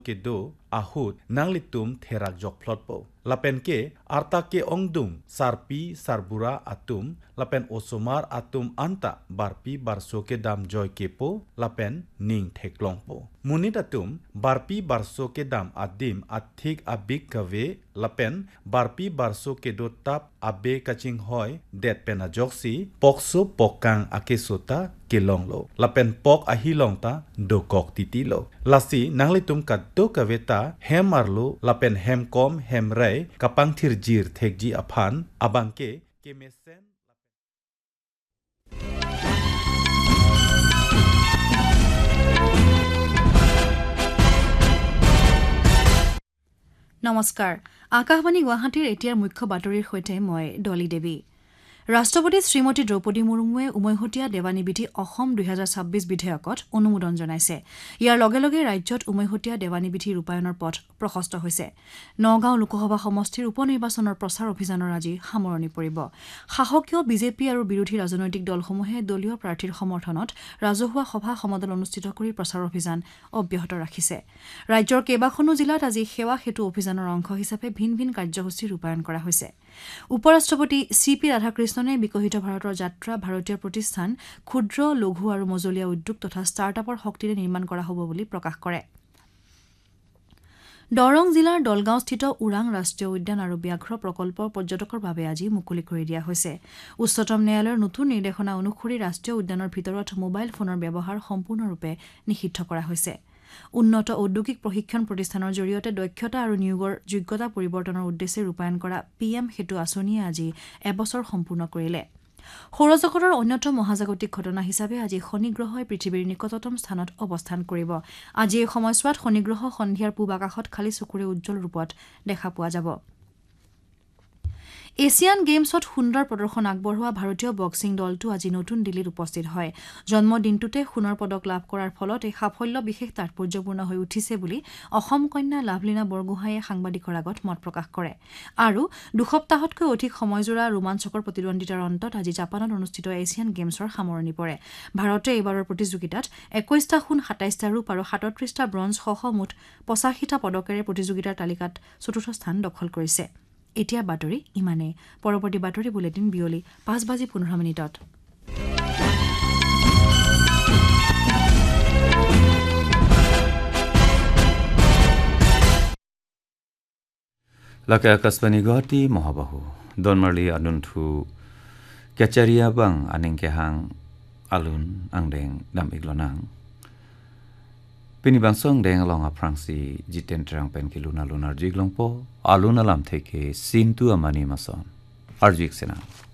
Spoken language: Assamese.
ke do ahut nanglitum therak jok plot po lapen ke arta ke ongdung sarpi sarbura atum lapen osomar atum anta barpi barso ke dam joy ke po lapen ning theklong po munit atum barpi barso ke dam adim athik abik kave lapen barpi barso ke do tap abe kaching hoy det pena joksi pokso pokang akesota kelonglo lapen pok ahilong ta dokok titilo lasi nanglitum kaddo kaveta hemarlo lapen hemkom hemrai kapang thirjir thekji aphan abangke kemesen নমস্কাৰ আকাশবাণী গুৱাহাটীৰ এতিয়াৰ মুখ্য বাতৰিৰ সৈতে মই ডলি দেৱী ৰাষ্ট্ৰপতি শ্ৰীমতী দ্ৰৌপদী মুৰ্মুৱে উমৈহতীয়া দেৱানীবিধি অসম 2026 বিধেয়কত অনুমোদন জনাইছে ইয়াৰ লগে লগে ৰাজ্যত উমৈহতীয়া দেৱানীবিধি ৰূপায়ণৰ পথ প্ৰশস্ত হৈছে নগাঁও লোকসভা সমষ্টিৰ উপনিৰ্বাচনৰ প্ৰচাৰ অভিযানৰ আজি সামৰণি পৰিব শাসকীয় বিজেপি আৰু বিৰোধী ৰাজনৈতিক দলসমূহে দলীয় প্ৰাৰ্থীৰ সমৰ্থনত ৰাজহুৱা সভা সমাদল অনুষ্ঠিত কৰি প্ৰচাৰ অভিযান অব্যাহত ৰাখিছে ৰাজ্যৰ কেইবাখনো জিলাত আজি সেৱা সেতু অভিযানৰ অংশ হিচাপে ভিন ভিন কাৰ্যসূচী ৰূপায়ণ কৰা হৈছে উপৰাষ্ট্ৰপতি চি.পি. ৰাধাকৃষ্ণনে বিকশিত ভাৰতৰ যাত্ৰা ভাৰতীয় প্ৰতিষ্ঠান ক্ষুদ্ৰ লঘু আৰু মজলীয়া উদ্যোগ তথা ষ্টাৰ্টআপৰ শক্তিৰে নিৰ্মাণ কৰা হ'ব বুলি প্ৰকাশ কৰে দৰং জিলাৰ দলগাঁওস্থিত ওৰাং ৰাষ্ট্ৰীয় উদ্যান আৰু ব্যাঘ্ৰ প্ৰকল্প পৰ্যটকৰ বাবে আজি মুকলি কৰি দিয়া হৈছে উচ্চতম ন্যায়ালয়ৰ নতুন নিৰ্দেশনা অনুসৰি ৰাষ্ট্ৰীয় উদ্যানৰ ভিতৰত মোবাইল ফোনৰ ব্যৱহাৰ সম্পূৰ্ণৰূপে নিষিদ্ধ কৰা হৈছে উন্নত ঔদ্যোগিক প্ৰশিক্ষণ প্ৰতিষ্ঠানৰ জৰিয়তে দক্ষতা আৰু নিয়োগৰ যোগ্যতা পৰিৱৰ্তনৰ উদ্দেশ্যে ৰূপায়ণ কৰা পিএম সেতু আঁচনিয়ে আজি এবছৰ সম্পূৰ্ণ কৰিলে সৌৰজগতৰ অন্যতম মহাজাগতিক ঘটনা হিচাপে আজি শনি গ্ৰহই পৃথিৱীৰ নিকটতম স্থানত অৱস্থান কৰিব আজি এই সময়ছোৱাত শনি গ্ৰহ সন্ধিয়াৰ পূব আকাশত খালী চকুৰে উজ্জ্বল ৰূপত দেখা পোৱা যাব এছিয়ান গেমছত সুন্দৰ প্ৰদৰ্শন আগবঢ়োৱা ভাৰতীয় বক্সিং দলটো আজি নতুন দিল্লীত উপস্থিত হয় জন্মদিনটোতে সোণৰ পদক লাভ কৰাৰ ফলত এই সাফল্য বিশেষ তাৎপৰ্যপূৰ্ণ হৈ উঠিছে বুলি অসম কন্যা লাভলীনা বৰগোহাঁয়ে সাংবাদিকৰ আগত মত প্ৰকাশ কৰে আৰু দুসপ্তাহতকৈ অধিক সময়জোৰা ৰোমাঞ্চকৰ প্ৰতিদ্বন্দ্বিতাৰ অন্তত আজি জাপানত অনুষ্ঠিত এছিয়ান গেমছৰ সামৰণি পৰে ভাৰতে এইবাৰৰ প্ৰতিযোগিতাত 21টা সোণ 27টা ৰূপ আৰু 37টা ব্ৰঞ্জ সহ মুঠ 85টা পদকেৰে প্ৰতিযোগিতাৰ তালিকাত চতুৰ্থ স্থান দখল কৰিছে এতিয়া বাতৰি ইমানে পৰৱৰ্তী বাতৰি বুলেটিন বিয়লি 5:15 Laka Kasbani Goti Mohabahu Donmarli Aduntu Kacharia Bang Anengkehang Alun Angdeng Dam Iglonang Pinibang song deng along a prangsi jiten trang pen kiluna lunar jiglong po aluna lam teke sintu amani mason arjik sena